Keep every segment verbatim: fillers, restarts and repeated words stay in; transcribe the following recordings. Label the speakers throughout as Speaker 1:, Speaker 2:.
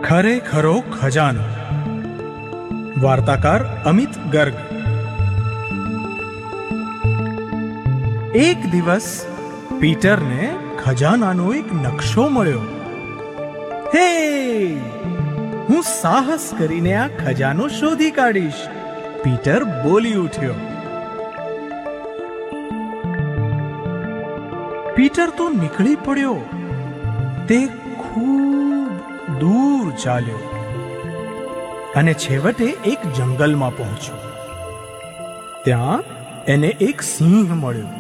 Speaker 1: ખરેખરો ખજાનો. વાર્તાકાર અમિત ગર્ગ. એક દિવસ પીટરને ખજાનાનો એક નકશો મળ્યો. હે, હું સાહસ કરીને આ ખજાનો શોધી કાઢીશ, પીટર બોલી ઉઠ્યો. પીટર તો નીકળી પડ્યો. તે ખૂબ દૂર ચાલ્યો અને છેવટે એક જંગલમાં પહોંચ્યો. ત્યાં એને એક સિંહ મળ્યો.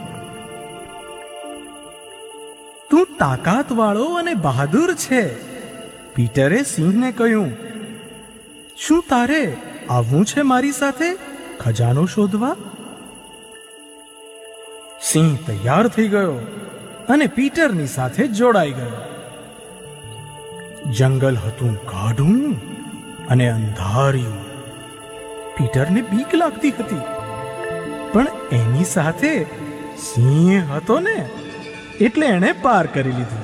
Speaker 1: તું તાકાતવાળો અને બહાદુર છે, પીટરે સિંહને કહ્યું. શું તારે આવવું છે મારી સાથે ખજાનો શોધવા? સિંહ તૈયાર થઈ ગયો અને પીટરની સાથે જોડાઈ ગયો. જંગલ હતું ગાઢું અને અંધાર્યું. પીટરને બીક લાગતી હતી, પણ એની સાથે સિંહ હતો ને, એટલે એણે પાર કરી લીધું.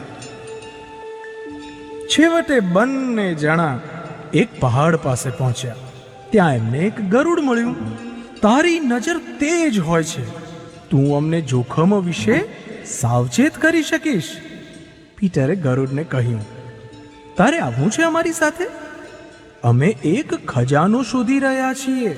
Speaker 1: છેવટે બંને જણા એક પહાડ પાસે પહોંચ્યા. ત્યાં એમને એક ગરુડ મળ્યું. તારી નજર તેજ હોય છે, તું અમને જોખમો વિશે સાવચેત કરી શકીશ, પીટરે ગરુડને કહ્યું. તારે આવવું છે અમારી સાથે? અમે એક ખજાનો શોધી રહ્યા છીએ.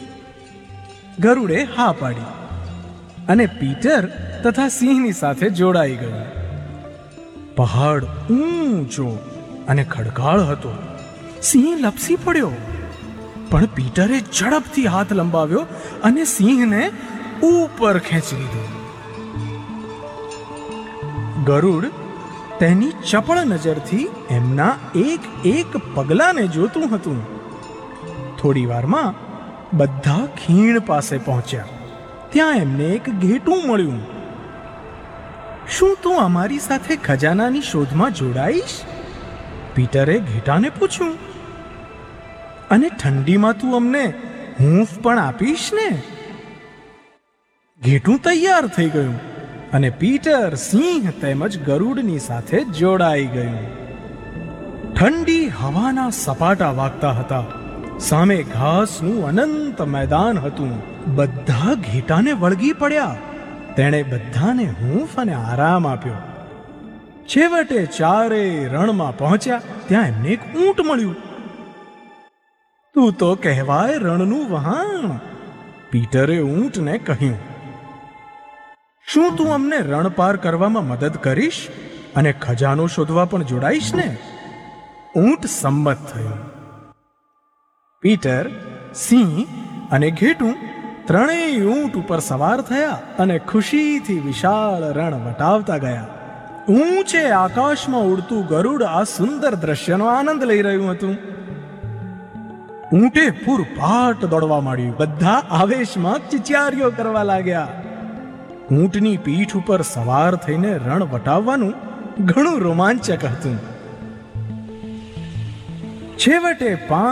Speaker 1: ગરુડે હા પાડી અને પીટર તથા સિંહની સાથે જોડાઈ ગયો. પહાડ ઊંચો અને ખડકાળ હતો. સિંહ લપસી પડ્યો, પણ પીટરે ઝડપથી હાથ લંબાવ્યો અને સિંહને ઉપર ખેંચી લીધો. ગરુડ તેની ચપળ નજરથી એમના એક એક પગલાને જોતું હતું. થોડી વારમાં બધા ખીણ પાસે પહોંચ્યા. ત્યાં એમને એક ઘેટું મળ્યું. શું તું અમારી સાથે ખજાનાની શોધમાં જોડાઈશ? પીટરે ઘેટાને પૂછ્યું. અને ઠંડીમાં તું અમને હૂંફ પણ આપીશ ને? ઘેટું તૈયાર થઈ ગયું અને પીટર, સિંહ તેમજ ગરુડની સાથે જોડાઈ ગયું. ઠંડી હવાના સપાટા વાગતા હતા. સામે ઘાસનું અનંત મેદાન હતું. બધા ઘેટાને વળગી પડ્યા. તેણે બધાને હૂંફ અને આરામ આપ્યો. છેવટે ચારે રણમાં પહોંચ્યા. ત્યાં એમને એક ઊંટ મળ્યું. તું તો કહેવાય રણનું વહાણ, પીટરે ઊંટને કહ્યું. શું તું અમને રણ પાર કરવામાં મદદ કરીશ અને ખજાનો શોધવા પણ જોડાઈશ ને? ઊંટ સંમત થયું. પીટર, સિંહ અને ઘેટું ત્રણેય ઊંટ ઉપર સવાર થયા અને ખુશીથી વિશાળ રણ વટાવતા ગયા. ઊંચે આકાશમાં ઉડતું ગરુડ આ સુંદર દ્રશ્યનો આનંદ લઈ રહ્યું હતું. ઊંટે પૂરપાટ દોડવા માંડ્યું. બધા આવેશમાં ચિચિયારીઓ કરવા લાગ્યા. ઊંટની પીઠ ઉપર સવાર થઈને રણ વટાવવાનું ઘણું રોમાંચક હતું. છેવટે પાંચ